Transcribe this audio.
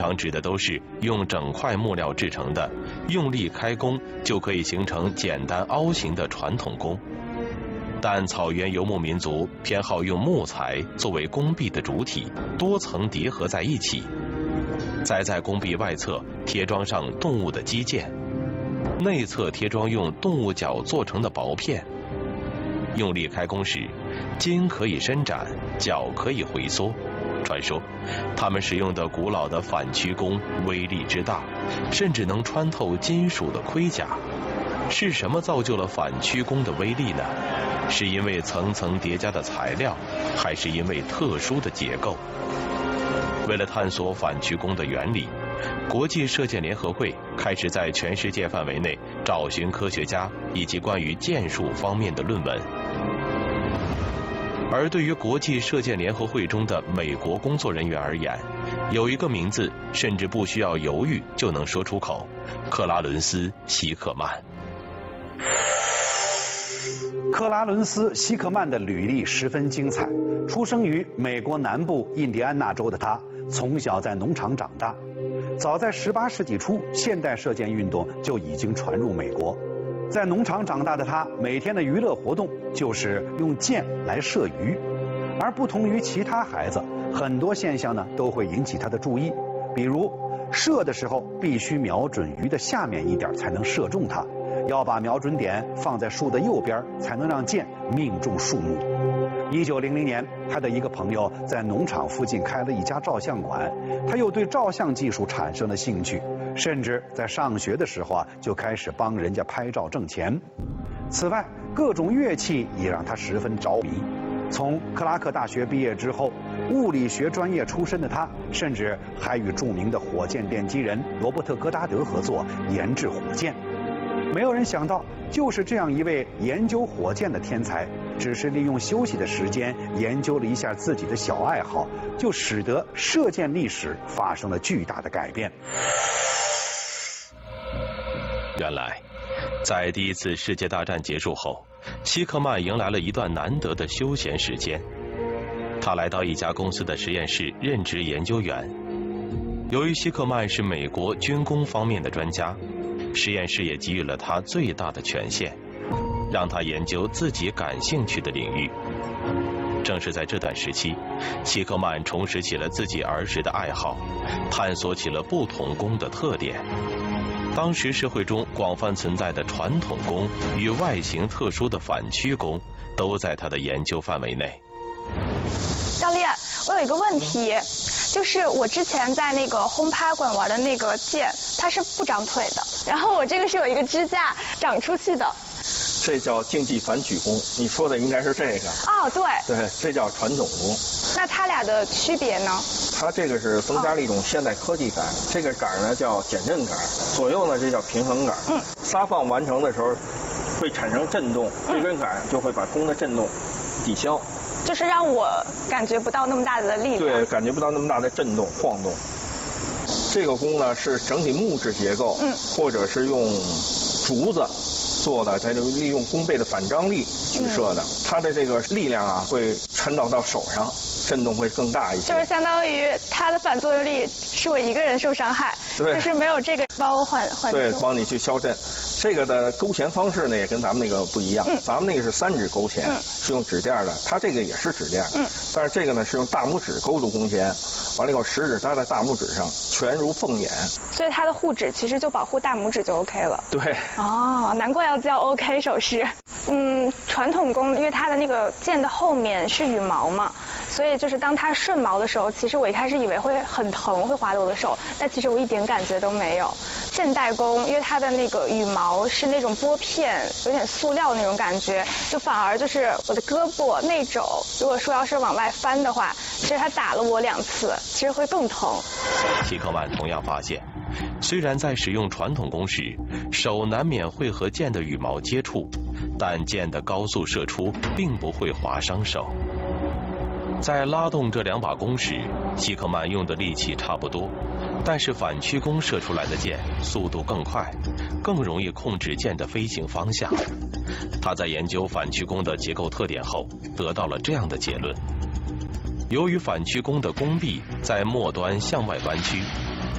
常指的都是用整块木料制成的，用力开弓就可以形成简单凹形的传统弓。但草原游牧民族偏好用木材作为弓壁的主体，多层叠合在一起，再在弓壁外侧贴装上动物的肌腱，内侧贴装用动物角做成的薄片。用力开弓时，筋可以伸展，脚可以回缩。传说，他们使用的古老的反曲弓威力之大，甚至能穿透金属的盔甲。是什么造就了反曲弓的威力呢？是因为层层叠加的材料，还是因为特殊的结构？为了探索反曲弓的原理，国际射箭联合会开始在全世界范围内找寻科学家以及关于箭术方面的论文。而对于国际射箭联合会中的美国工作人员而言，有一个名字甚至不需要犹豫就能说出口：克拉伦斯·希克曼。 克拉伦斯·希克曼的履历十分精彩。出生于美国南部印第安纳州的他，从小在农场长大。早在18世纪初，现代射箭运动就已经传入美国。在农场长大的他，每天的娱乐活动就是用箭来射鱼。而不同于其他孩子，很多现象呢都会引起他的注意，比如射的时候必须瞄准鱼的下面一点才能射中它。要把瞄准点放在树的右边，才能让箭命中树木。1900年，他的一个朋友在农场附近开了一家照相馆，他又对照相技术产生了兴趣，甚至在上学的时候就开始帮人家拍照挣钱。此外，各种乐器也让他十分着迷。从克拉克大学毕业之后，物理学专业出身的他，甚至还与著名的火箭奠基人罗伯特·戈达德合作研制火箭。没有人想到，就是这样一位研究火箭的天才，只是利用休息的时间研究了一下自己的小爱好，就使得射箭历史发生了巨大的改变。 原来，在第一次世界大战结束后，希克曼迎来了一段难得的休闲时间。他来到一家公司的实验室任职研究员。由于希克曼是美国军工方面的专家，实验室也给予了他最大的权限，让他研究自己感兴趣的领域。正是在这段时期，希克曼重拾起了自己儿时的爱好，探索起了不同弓的特点。当时社会中广泛存在的传统弓与外形特殊的反曲弓，都在他的研究范围内。 教练，我有一个问题，就是我之前在那个轰趴馆玩的那个箭，它是不长腿的，然后我这个是有一个支架长出去的。 这叫竞技反曲弓，你说的应该是这个。 哦，对。 对，这叫传统弓。 那它俩的区别呢？ 它这个是增加了一种现代科技感，这个杆呢叫减震杆，左右呢这叫平衡杆。撒放完成的时候会产生震动，这根杆就会把弓的震动抵消。 就是让我感觉不到那么大的力量。 对，感觉不到那么大的震动晃动。这个弓呢是整体木质结构，或者是用竹子做的，它就利用弓背的反张力去射的，它的这个力量啊会传导到手上，震动会更大一些。 就是相当于它的反作用力是我一个人受伤害，就是没有这个帮我缓住。 对，帮你去消震。这个的勾弦方式呢也跟咱们那个不一样，咱们那个是3指勾弦，是用指垫的，它这个也是指垫，但是这个呢是用大拇指勾住弓弦，完了以后食指搭在大拇指上，拳如凤眼。 所以它的护指其实就保护大拇指就 OK 了。 对。 哦，难怪要叫 OK 手势。传统弓因为它的那个箭的后面是羽毛嘛，所以就是当它顺毛的时候，其实我一开始以为会很疼，会划得我的手，但其实我一点感觉都没有。现代弓因为它的那个羽毛是那种拨片，有点塑料那种感觉，就反而就是我的胳膊内肘，如果说要是往外翻的话，其实它打了我2次，其实会更疼。 希克曼同样发现，虽然在使用传统弓时，手难免会和箭的羽毛接触，但箭的高速射出并不会划伤手。在拉动这2把弓时，希克曼用的力气差不多，但是反曲弓射出来的箭速度更快，更容易控制箭的飞行方向。他在研究反曲弓的结构特点后，得到了这样的结论：由于反曲弓的弓壁在末端向外弯曲，